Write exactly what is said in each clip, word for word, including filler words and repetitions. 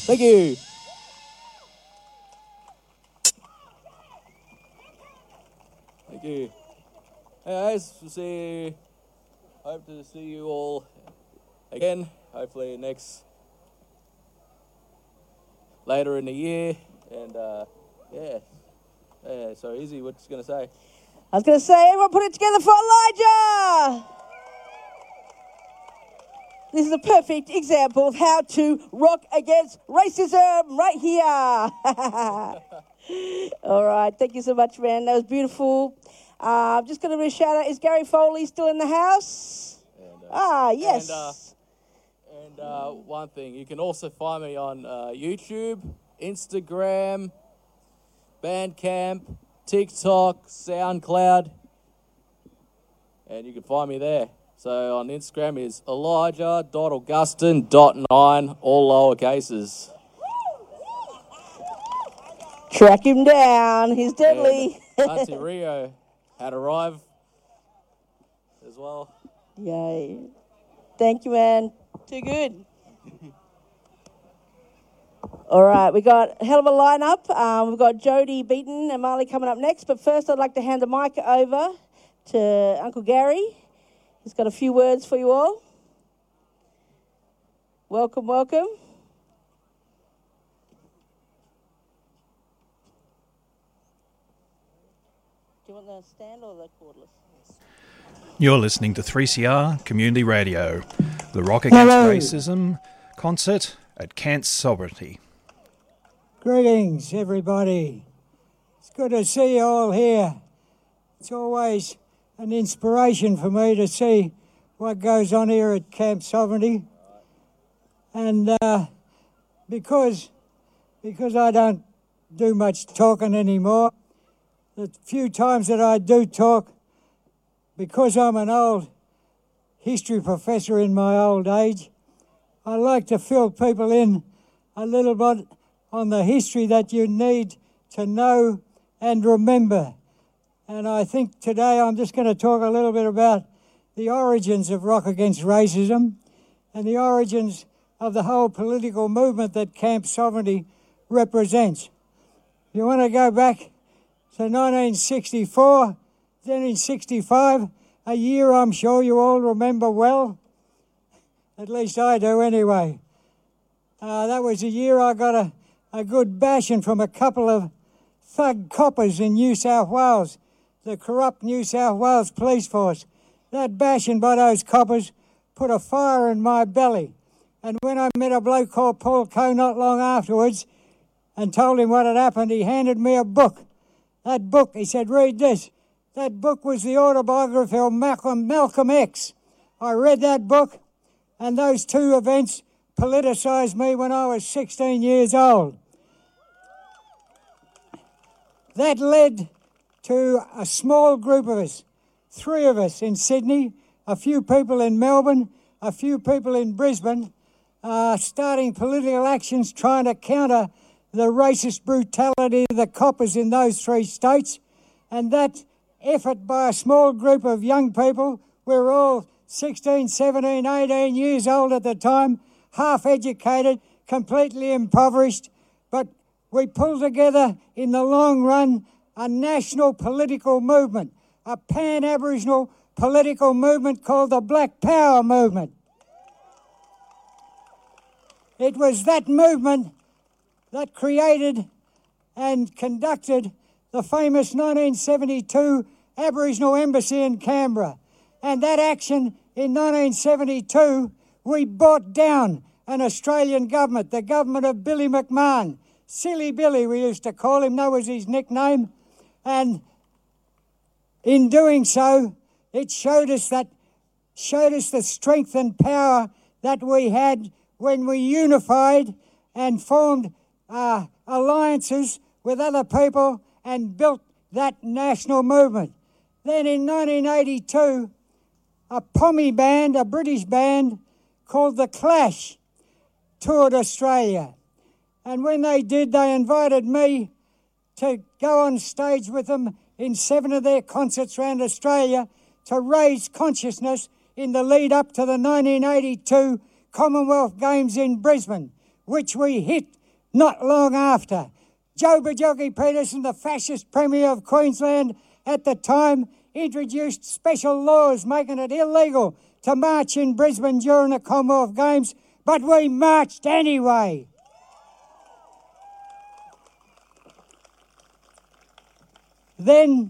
Thank you. Thank you. Hey guys, we'll see. Hope to see you all again. Hopefully next later in the year. And uh, yeah, yeah. So Izzy, what you gonna say? I was going to say, everyone put it together for Elijah. This is a perfect example of how to rock against racism right here. All right, thank you so much, man. That was beautiful. Uh, I'm just going to give a shout out. Is Gary Foley still in the house? And, uh, ah, yes. And, uh, and uh, one thing, you can also find me on uh, YouTube, Instagram, Bandcamp, TikTok, SoundCloud, and you can find me there. So on Instagram is elijah dot augustin dot nine, all lower cases. Track him down. He's deadly. And Auntie Rio had arrived as well. Yay. Thank you, man. Too good. All right, we got a hell of a lineup. Um, we've got Jody Beaton and Marley coming up next. But first, I'd like to hand the mic over to Uncle Gary. He's got a few words for you all. Welcome, welcome. Do you want the stand or the cordless? You're listening to three C R Community Radio, the Rock Against Hello. Racism concert at Cairns Sovereignty. Greetings, everybody. It's good to see you all here. It's always an inspiration for me to see what goes on here at Camp Sovereignty. And uh, because, because I don't do much talking anymore, the few times that I do talk, because I'm an old history professor in my old age, I like to fill people in a little bit on the history that you need to know and remember. And I think today I'm just going to talk a little bit about the origins of Rock Against Racism and the origins of the whole political movement that Camp Sovereignty represents. If you want to go back to nineteen sixty-four, nineteen sixty-five, a year I'm sure you all remember well. At least I do anyway. Uh, that was the year I got a, a good bashing from a couple of thug coppers in New South Wales, the corrupt New South Wales Police Force. That bashing by those coppers put a fire in my belly. And when I met a bloke called Paul Coe not long afterwards and told him what had happened, he handed me a book. That book, he said, read this. That book was the autobiography of Malcolm, Malcolm X. I read that book, and those two events politicised me when I was sixteen years old. That led to a small group of us, three of us in Sydney, a few people in Melbourne, a few people in Brisbane, uh, starting political actions trying to counter the racist brutality of the coppers in those three states. And that effort by a small group of young people, we were all sixteen, seventeen, eighteen years old at the time, half-educated, completely impoverished, but we pulled together in the long run a national political movement, a pan-Aboriginal political movement called the Black Power movement. It was that movement that created and conducted the famous nineteen seventy-two Aboriginal Embassy in Canberra. And that action in nineteen seventy-two, we brought down an Australian government, the government of Billy McMahon. Silly Billy, we used to call him, that was his nickname. And in doing so, it showed us that, showed us the strength and power that we had when we unified and formed uh, alliances with other people and built that national movement. Then in nineteen eighty-two, a Pommy band, a British band called The Clash, toured Australia. And when they did, they invited me to go on stage with them in seven of their concerts around Australia to raise consciousness in the lead up to the nineteen eighty-two Commonwealth Games in Brisbane, which we hit not long after. Joe Bajogi Peterson, the fascist Premier of Queensland at the time, introduced special laws making it illegal to march in Brisbane during the Commonwealth Games, but we marched anyway. Then,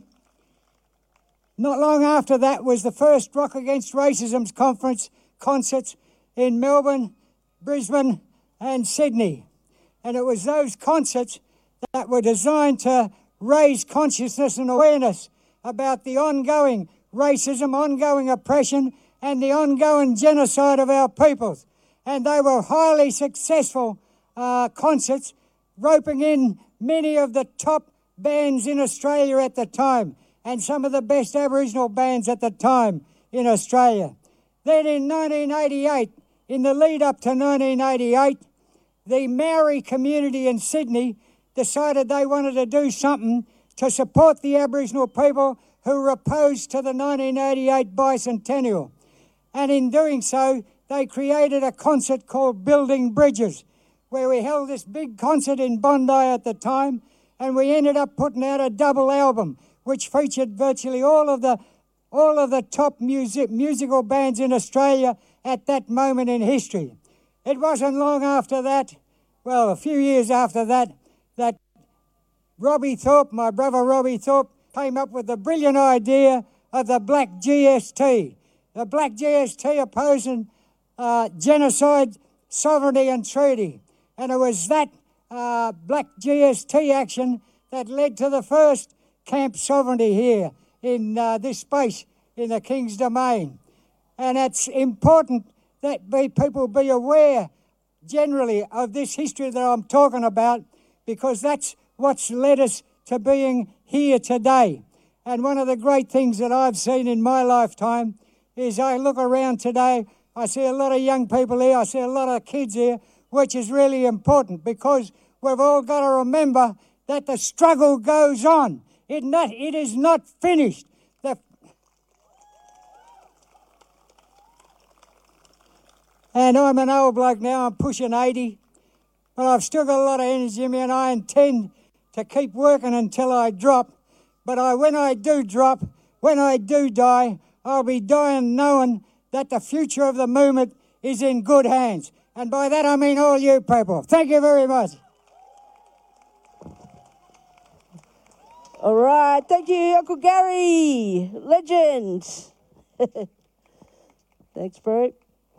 not long after that, was the first Rock Against Racism's conference concerts in Melbourne, Brisbane and Sydney. And it was those concerts that were designed to raise consciousness and awareness about the ongoing racism, ongoing oppression and the ongoing genocide of our peoples. And they were highly successful uh, concerts, roping in many of the top bands in Australia at the time and some of the best Aboriginal bands at the time in Australia. Then in nineteen eighty-eight, in the lead up to nineteen eighty-eight, the Maori community in Sydney decided they wanted to do something to support the Aboriginal people who were opposed to the nineteen eighty-eight bicentennial. And in doing so, they created a concert called Building Bridges, where we held this big concert in Bondi at the time, and we ended up putting out a double album, which featured virtually all of the all of the top music, musical bands in Australia at that moment in history. It wasn't long after that, well, a few years after that, that Robbie Thorpe, my brother Robbie Thorpe, came up with the brilliant idea of the Black G S T. The Black G S T opposing uh, genocide, sovereignty and treaty. And it was that uh, Black G S T action that led to the first Camp Sovereignty here in uh, this space in the King's Domain. And it's important that be, people be aware generally of this history that I'm talking about, because that's what's led us to being here today. And one of the great things that I've seen in my lifetime is I look around today, I see a lot of young people here, I see a lot of kids here, which is really important, because we've all got to remember that the struggle goes on. It, not, it is not finished. The, and I'm an old bloke now, I'm pushing eighty, but I've still got a lot of energy in me, and I intend to keep working until I drop. But I, when I do drop, when I do die, I'll be dying knowing that the future of the movement is in good hands. And by that I mean all you people. Thank you very much. All right, thank you, Uncle Gary, legend. Thanks, bro.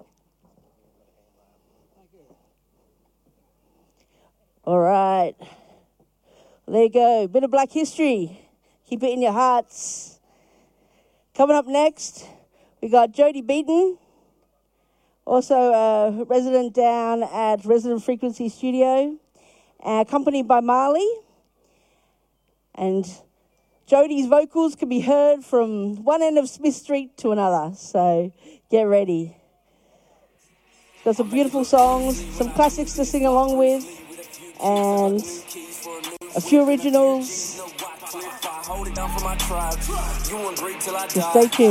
All right, there you go. Bit of Black history. Keep it in your hearts. Coming up next, we got Jody Beaton, also a resident down at Resident Frequency Studio, uh, accompanied by Marley. And Jody's vocals can be heard from one end of Smith Street to another, so get ready. Got some beautiful songs, some classics to sing along with, and a few originals. So stay tuned.